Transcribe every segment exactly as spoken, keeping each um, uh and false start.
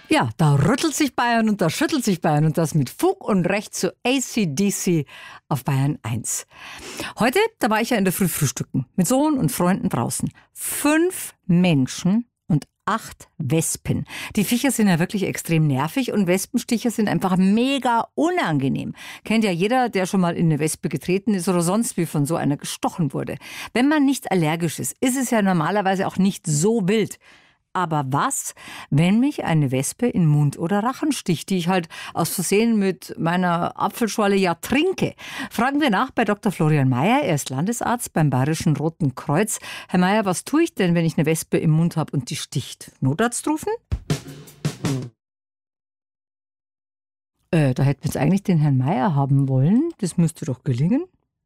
Ja, da rüttelt sich Bayern und da schüttelt sich Bayern und das mit Fug und Recht zu A C D C auf Bayern eins. Heute, da war ich ja in der Früh frühstücken mit Sohn und Freunden draußen. Fünf Menschen und acht Wespen. Die Viecher sind ja wirklich extrem nervig und Wespenstiche sind einfach mega unangenehm. Kennt ja jeder, der schon mal in eine Wespe getreten ist oder sonst wie von so einer gestochen wurde. Wenn man nicht allergisch ist, ist es ja normalerweise auch nicht so wild. Aber was, wenn mich eine Wespe in Mund oder Rachen sticht, die ich halt aus Versehen mit meiner Apfelschorle ja trinke? Fragen wir nach bei Doktor Florian Mayer. Er ist Landesarzt beim Bayerischen Roten Kreuz. Herr Mayer, was tue ich denn, wenn ich eine Wespe im Mund habe und die sticht? Notarzt rufen? Äh, da hätten wir jetzt eigentlich den Herrn Mayer haben wollen. Das müsste doch gelingen.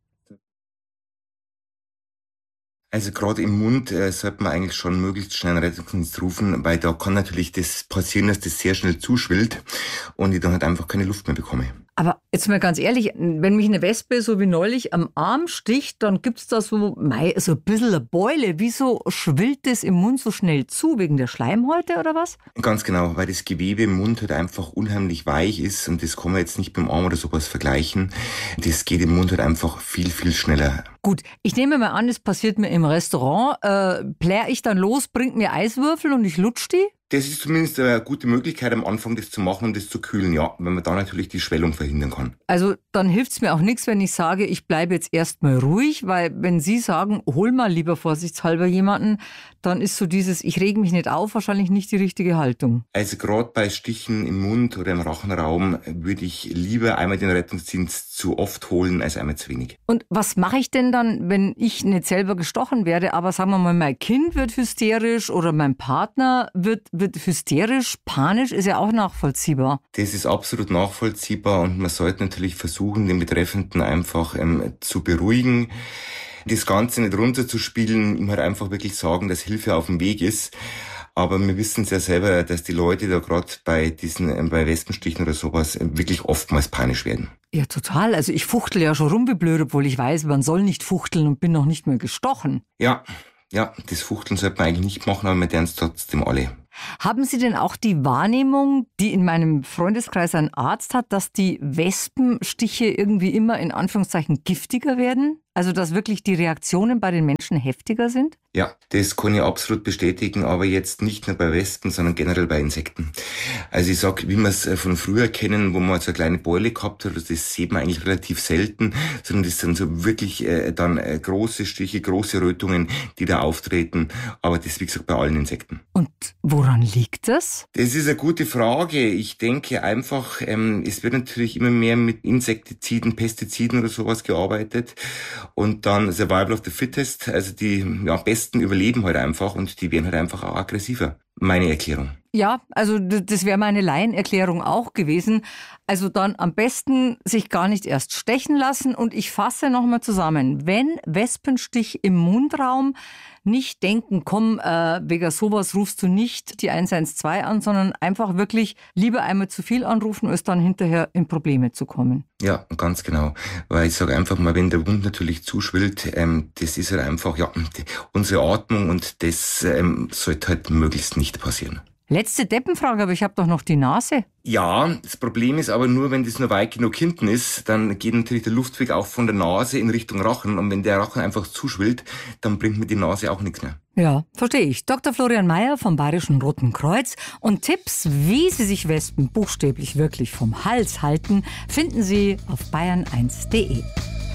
Also gerade im Mund äh, sollte man eigentlich schon möglichst schnell einen Rettungsdienst rufen, weil da kann natürlich das passieren, dass das sehr schnell zuschwillt und ich dann halt einfach keine Luft mehr bekomme. Aber jetzt mal ganz ehrlich, wenn mich eine Wespe so wie neulich am Arm sticht, dann gibt's da so, mei, so ein bisschen eine Beule. Wieso schwillt das im Mund so schnell zu? Wegen der Schleimhäute oder was? Ganz genau, weil das Gewebe im Mund halt einfach unheimlich weich ist und das kann man jetzt nicht beim Arm oder sowas vergleichen. Das geht im Mund halt einfach viel, viel schneller. Gut, ich nehme mal an, es passiert mir im Restaurant. Äh, plär ich dann los, bringt mir Eiswürfel und ich lutsch die? Das ist zumindest eine gute Möglichkeit, am Anfang das zu machen und das zu kühlen, ja, wenn man da natürlich die Schwellung verhindern kann. Also dann hilft's mir auch nichts, wenn ich sage, ich bleibe jetzt erstmal ruhig, weil wenn Sie sagen, hol mal lieber vorsichtshalber jemanden, dann ist so dieses, ich reg mich nicht auf, wahrscheinlich nicht die richtige Haltung. Also gerade bei Stichen im Mund oder im Rachenraum würde ich lieber einmal den Rettungsdienst zu oft holen, als einmal zu wenig. Und was mache ich denn dann, wenn ich nicht selber gestochen werde, aber sagen wir mal, mein Kind wird hysterisch oder mein Partner wird wird hysterisch, panisch, ist ja auch nachvollziehbar. Das ist absolut nachvollziehbar und man sollte natürlich versuchen, den Betreffenden einfach ähm, zu beruhigen. Das Ganze nicht runterzuspielen, ihm halt einfach wirklich sagen, dass Hilfe auf dem Weg ist. Aber wir wissen es ja selber, dass die Leute da gerade bei diesen, äh, bei Wespenstichen oder sowas äh, wirklich oftmals panisch werden. Ja, total. Also ich fuchtel ja schon rum wie blöd, obwohl ich weiß, man soll nicht fuchteln und bin noch nicht mehr gestochen. Ja, ja, das Fuchteln sollte man eigentlich nicht machen, aber wir tun es trotzdem alle. Haben Sie denn auch die Wahrnehmung, die in meinem Freundeskreis ein Arzt hat, dass die Wespenstiche irgendwie immer in Anführungszeichen giftiger werden? Also dass wirklich die Reaktionen bei den Menschen heftiger sind? Ja, das kann ich absolut bestätigen, aber jetzt nicht nur bei Wespen, sondern generell bei Insekten. Also ich sag, wie wir es von früher kennen, wo man so eine kleine Beule gehabt hat, das sieht man eigentlich relativ selten, sondern das sind so wirklich äh, dann äh, große Stiche, große Rötungen, die da auftreten, aber das wie gesagt bei allen Insekten. Und woran liegt das? Das ist eine gute Frage. Ich denke einfach, ähm, es wird natürlich immer mehr mit Insektiziden, Pestiziden oder sowas gearbeitet. Und dann Survival of the Fittest, also die ja, Besten überleben halt einfach und die werden halt einfach auch aggressiver. Meine Erklärung. Ja, also das wäre meine Laienerklärung auch gewesen. Also dann am besten sich gar nicht erst stechen lassen. Und ich fasse nochmal zusammen. Wenn Wespenstich im Mundraum, nicht denken, komm, äh, wegen sowas rufst du nicht die eins eins zwei an, sondern einfach wirklich lieber einmal zu viel anrufen, als dann hinterher in Probleme zu kommen. Ja, ganz genau. Weil ich sage einfach mal, wenn der Wund natürlich zuschwillt, ähm, das ist halt einfach ja die, unsere Atmung und das ähm, sollte halt möglichst nicht passieren. Letzte Deppenfrage, aber ich habe doch noch die Nase. Ja, das Problem ist aber nur, wenn das nur weit genug hinten ist, dann geht natürlich der Luftweg auch von der Nase in Richtung Rachen. Und wenn der Rachen einfach zuschwillt, dann bringt mir die Nase auch nichts mehr. Ja, verstehe ich. Doktor Florian Mayer vom Bayerischen Roten Kreuz. Und Tipps, wie Sie sich Wespen buchstäblich wirklich vom Hals halten, finden Sie auf bayern eins punkt de.